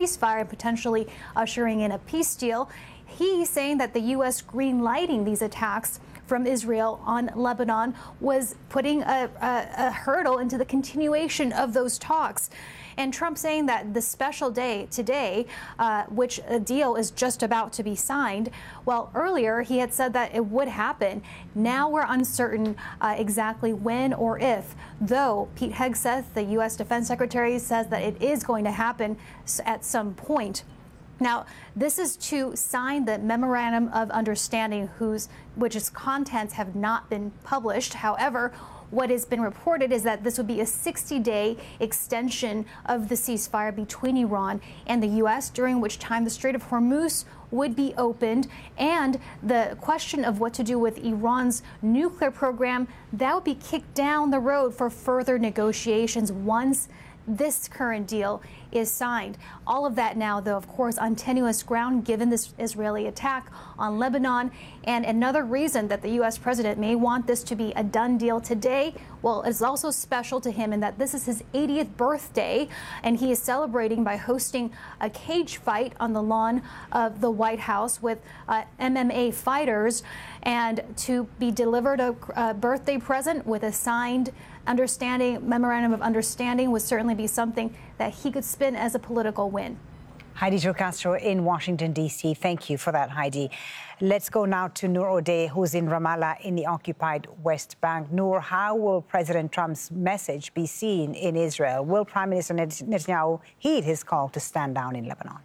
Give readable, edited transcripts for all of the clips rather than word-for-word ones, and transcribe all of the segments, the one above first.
ceasefire and potentially ushering in a peace deal. He's saying that the U.S. green-lighting these attacks from Israel on Lebanon was putting a hurdle into the continuation of those talks. And Trump saying that the special day today, which a deal is just about to be signed, well, earlier he had said that it would happen. Now we're uncertain exactly when or if, though Pete Hegseth, the U.S. Defense Secretary, says that it is going to happen at some point. Now, this is to sign the Memorandum of Understanding, which its contents have not been published. However, what has been reported is that this would be a 60-day extension of the ceasefire between Iran and the U.S., during which time the Strait of Hormuz would be opened, and the question of what to do with Iran's nuclear program, that would be kicked down the road for further negotiations once this current deal is signed. All of that now, though, of course, on tenuous ground given this Israeli attack on Lebanon. And another reason that the U.S. president may want this to be a done deal today, well, it's also special to him in that this is his 80th birthday, and he is celebrating by hosting a cage fight on the lawn of the White House with MMA fighters, and to be delivered a birthday present with a signed memorandum of understanding would certainly be something that he could spin as a political win. Heidi Joe-Castro in Washington, D.C. Thank you for that, Heidi. Let's go now to Noor O'Day, who's in Ramallah in the occupied West Bank. Noor, how will President Trump's message be seen in Israel? Will Prime Minister Netanyahu heed his call to stand down in Lebanon?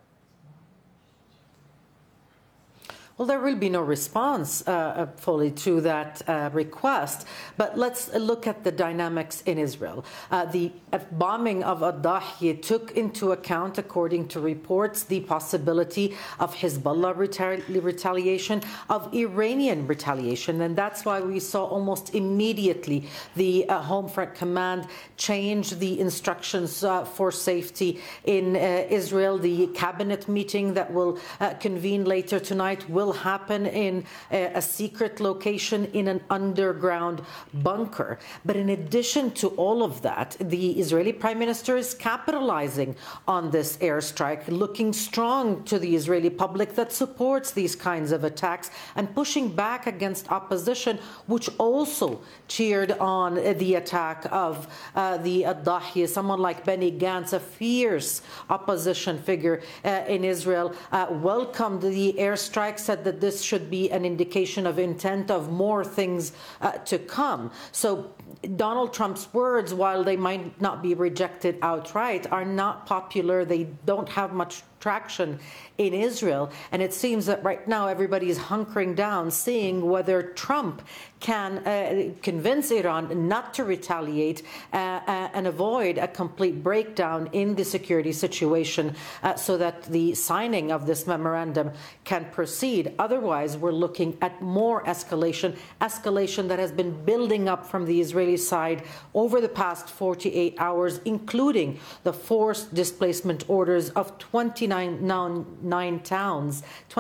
Well, there will be no response fully to that request. But let's look at the dynamics in Israel. The bombing of Adahieh took into account, according to reports, the possibility of Hezbollah retaliation, of Iranian retaliation. And that's why we saw almost immediately the Home Front Command change the instructions for safety in Israel. The cabinet meeting that will convene later tonight will happen in a secret location in an underground bunker. But in addition to all of that, the Israeli Prime Minister is capitalizing on this airstrike, looking strong to the Israeli public that supports these kinds of attacks and pushing back against opposition, which also cheered on the attack of the Adahieh. Someone like Benny Gantz, a fierce opposition figure in Israel, welcomed the airstrike, said that this should be an indication of intent of more things to come. So Donald Trump's words, while they might not be rejected outright, are not popular. They don't have much traction in Israel. And it seems that right now everybody is hunkering down, seeing whether Trump can convince Iran not to retaliate and avoid a complete breakdown in the security situation so that the signing of this memorandum can proceed. Otherwise, we're looking at more escalation that has been building up from the Israeli side over the past 48 hours, including the forced displacement orders of 29 towns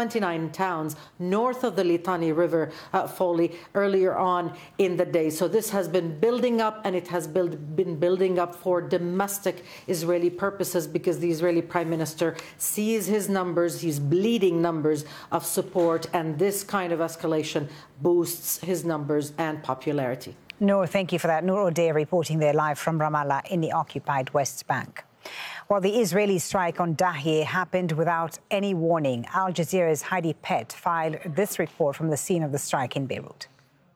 north of the Litani River, Foley, earlier on in the day. So this has been building up, and it has been building up for domestic Israeli purposes, because the Israeli Prime Minister sees his numbers, his bleeding numbers of support, and this kind of escalation boosts his numbers and popularity. Noor, thank you for that. Noor O'Day reporting there live from Ramallah in the occupied West Bank. Well, the Israeli strike on Dahieh happened without any warning. Al Jazeera's Heidi Pett filed this report from the scene of the strike in Beirut.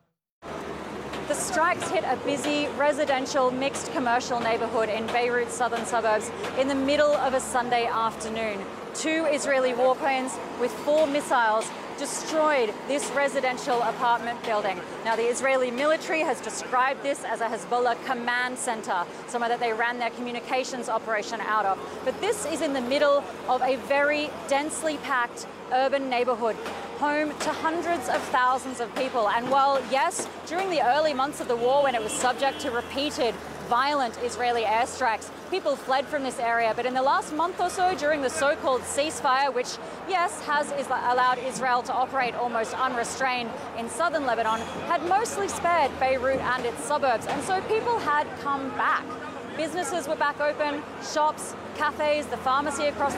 The strikes hit a busy residential mixed commercial neighbourhood in Beirut's southern suburbs in the middle of a Sunday afternoon. 2 Israeli warplanes with 4 missiles destroyed this residential apartment building. Now, the Israeli military has described this as a Hezbollah command center, somewhere that they ran their communications operation out of. But this is in the middle of a very densely packed urban neighborhood, home to hundreds of thousands of people. And while, yes, during the early months of the war, when it was subject to repeated violent Israeli airstrikes, people fled from this area. But in the last month or so, during the so-called ceasefire, which, yes, has allowed Israel to operate almost unrestrained in southern Lebanon, had mostly spared Beirut and its suburbs. And so people had come back. Businesses were back open, shops, cafes, the pharmacy across